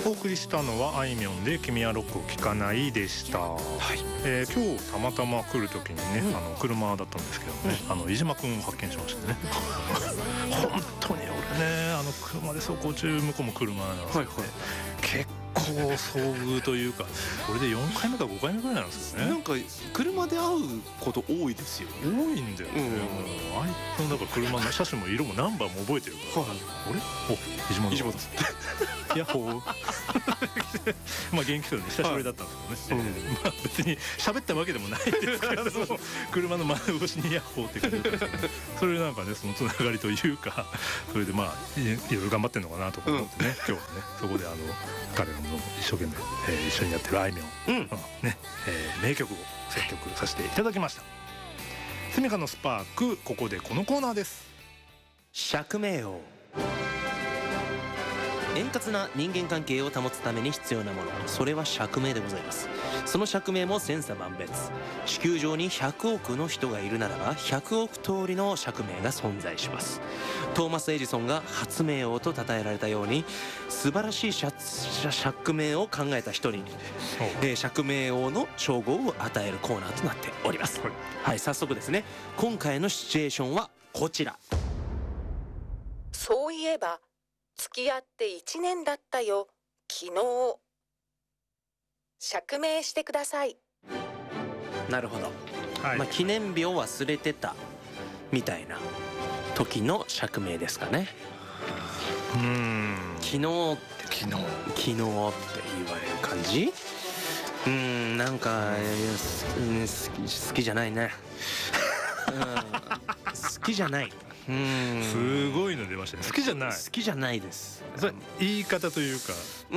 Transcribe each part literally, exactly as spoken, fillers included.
お送りしたのはあいみょんで君はロックを聴かないでした。はい、えー、今日たまたま来る時にね、うん、あの車だったんですけどね、うん、あの飯島くんを発見しましたね本当に俺ね、あの車で走行中向こうも車なんですよね、はいはい、結構遭遇というか、これでよんかいめかごかいめぐらいなんですよね。 なんか車で会うこと多いですよね。 多いんだよね、うん、もうあいつのだから車の車種も色もナンバーも覚えてるから、はい、あれお飯島だヤッホーまあ元気そうに久しぶりだったんですけどね、はい、えーまあ、別に喋ったわけでもないですけど車の窓越しにヤッホーって感じだったんですけど、ね、それなんかね、そのつながりというか、それでまあいろいろ頑張ってんのかなとか思ってね、うん、今日はねそこであの彼らの一生懸命、えー、一緒にやってるあいみょん、うん、ね、えー、名曲を選曲させていただきました。スミカのスパーク、ここでこのコーナーです。 釈明王。円滑な人間関係を保つために必要なもの、それは釈明でございます。その釈明も千差万別。地球上にひゃくおくの人がいるならばひゃくおく通りの釈明が存在します。トーマス・エジソンが発明王と称えられたように、素晴らしい釈明を考えた人に、えー、釈明王の称号を与えるコーナーとなっております。はい、はい、早速ですね、今回のシチュエーションはこちら。 そういえば付き合っていちねんだったよ、昨日。釈明してください。 なるほど、はい、まあ、記念日を忘れてたみたいな時の釈明ですかね。 うーん、 昨日って昨日昨日って言われる感じ。うーん、なんか、うん、好き、好きじゃないね、うん、好きじゃない。うん、 すごいの出ましたね。好きじゃない。 好きじゃないです。 それ言い方というか、 うん、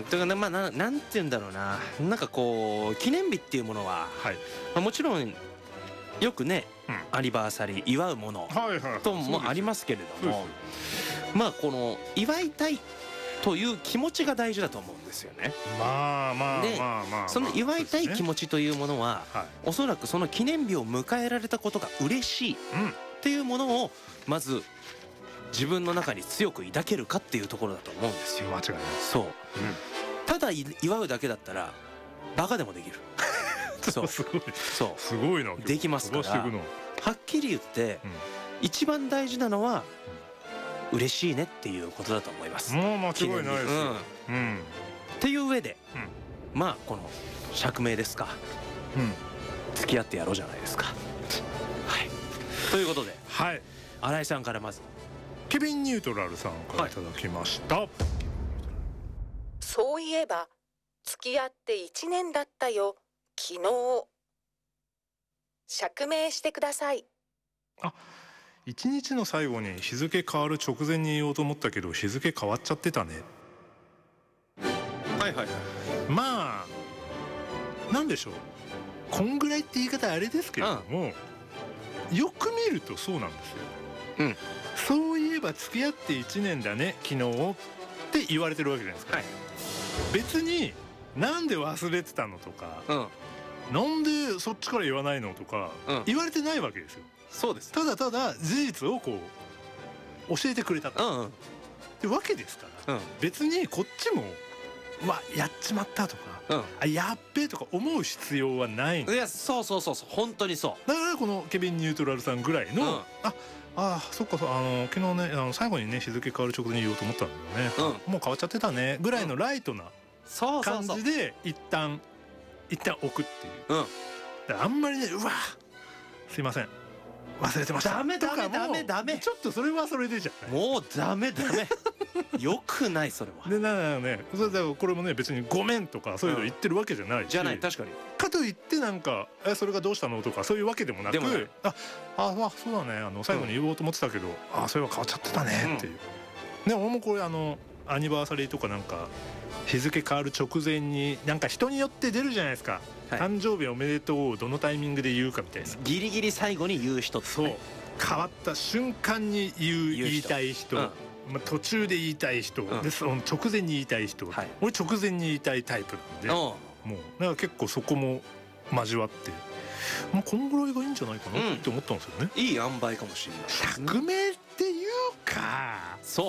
だからまあ な, なんて言うんだろうな、なんかこう記念日っていうものは、はい、まあ、もちろんよくね、うん、アニバーサリー祝うものともありますけれども、まあこの祝いたいという気持ちが大事だと思うんですよね。 まあまあで、 まあまあ、 その祝いたい気持ちというものは、はい、おそらくその記念日を迎えられたことが嬉しい、うん、っていうものをまず自分の中に強く抱けるかっていうところだと思うんですよ。 間違いない。 そう、うん、ただ祝うだけだったらバカでもできるそうすごい、 そうすごいな、 できますから、はっきり言って、うん、一番大事なのは、うん、嬉しいねっていうことだと思います。 もう間違いないですよ、 うんうん、っていう上で、うん、まあこの釈明ですか、うん、付き合ってやろうじゃないですか。ということで、はい、新井さんからまずケビン・ニュートラルさんからいただきました、はい、 そういえば付き合っていちねんだったよ、昨日。釈明してください。 あ、一日の最後に日付変わる直前に言おうと思ったけど日付変わっちゃってたね。 はいはいはい。 まあなんでしょう、こんぐらいって言い方あれですけれども、うん、よく見るとそうなんですよ、うん、そういえば付き合っていちねんだね昨日って言われてるわけじゃないですか、はい、別になんで忘れてたのとか、うん、なんでそっちから言わないのとか、うん、言われてないわけですよ。 そうです。 ただただ事実をこう教えてくれたと、うんうん、ってわけですから、うん、別にこっちもうわやっちまったとか、うん、あやっべえとか思う必要はないの。 いやそうそうそうそう、本当にそう。 だからこのケビン・ニュートラルさんぐらいの、うん、ああそっか、あの昨日ね、あの最後にね日付変わる直前に言おうと思ったんだよね、うん、もう変わっちゃってたねぐらいのライトな感じで一旦一旦置くっていう、うん、だからあんまりね、うわすいません忘れてましたダメダメダメダメ、 ちょっとそれはそれでじゃない、 もうダメダメよくないそれは。 でなんかね、それだからこれもね別にごめんとかそういうの言ってるわけじゃないし、うん、 じゃない、確かに。 かといってなんかえそれがどうしたのとかそういうわけでもなく、でもね、ああそうだね、あの最後に言おうと思ってたけど、うん、あそれは変わっちゃってたねっていう、うん、で俺もこれあのアニバーサリーとかなんか日付変わる直前になんか人によって出るじゃないですか、はい、誕生日おめでとうをどのタイミングで言うかみたいな、 ギリギリ最後に言う人って、ね、 そう変わった瞬間に言う言いたい人、うん、まあ、途中で言いたい人、うん、でその直前に言いたい人、はい、俺直前に言いたいタイプなんで、もうだから結構そこも交わって、まあ、こんぐらいがいいんじゃないかなって思ったんですよね、 うん、いい塩梅かもしれない、ね、 釈明っていうか、 そう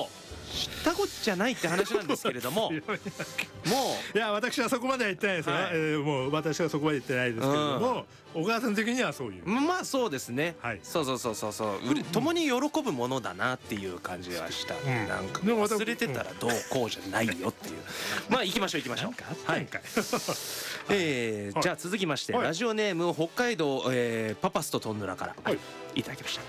ったこっちゃないって話なんですけれどももういや私はそこまでは言ってないですよ、 はいえーもう私はそこまで言ってないですけれども、小川さん的にはそういう、 まあそうですね、 はいそうそうそうそうそううれ共に喜ぶものだなっていう感じはした、 んなんかでもまた忘れてたらどうこうじゃないよっていうまあ行きましょう行きましょうなんかあったんかい、はいえーじゃあ続きまして、 はいラジオネーム北海道、えーパパスとトンヌラから、 はいいただきました。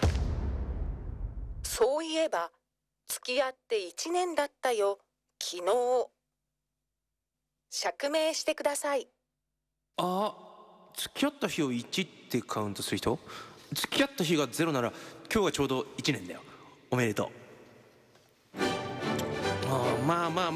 そういえば付き合っていちねんだったよ昨日。釈明してください。 あ、付き合った日をいちってカウントする人？付き合った日がゼロなら今日がちょうどいちねんだよ。おめでとう。あーまあまあ